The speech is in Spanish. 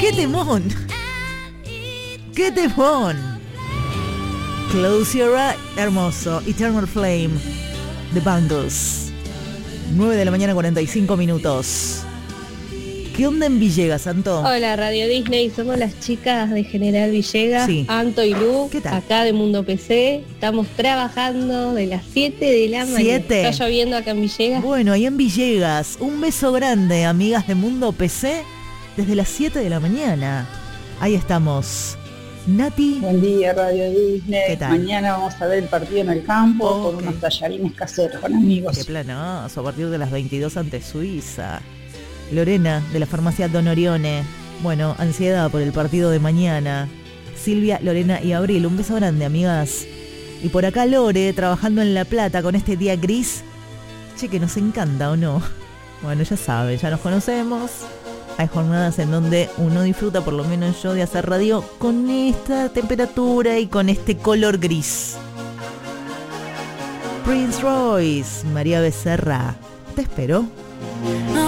¡Qué temón! ¡Qué temón! Close Your Eyes, hermoso. Eternal Flame, The Bangles. 9 de la mañana, 45 minutos. ¿Qué onda en Villegas, Santo? Hola, Radio Disney, somos las chicas de General Villegas, Sí. Anto y Lu, ¿Qué tal? acá de Mundo PC. Estamos trabajando de las 7 de la mañana. 7. Está lloviendo acá en Villegas. Bueno, ahí en Villegas, un beso grande, amigas de Mundo PC, desde las 7 de la mañana. Ahí estamos. Nati. Buen día, Radio Disney. ¿Qué tal? Mañana vamos a ver el partido en el campo con Ok. unos tallarines caseros con amigos. Qué planazo, a partir de las 22 ante Suiza. Lorena, de la farmacia Don Orione. Bueno, ansiedad por el partido de mañana. Silvia, Lorena y Abril, un beso grande, amigas. Y por acá Lore, trabajando en La Plata con este día gris. Che, que nos encanta, ¿o no? Bueno, ya saben, ya nos conocemos. Hay jornadas en donde uno disfruta, por lo menos yo, de hacer radio con esta temperatura y con este color gris. Prince Royce, María Becerra, te espero.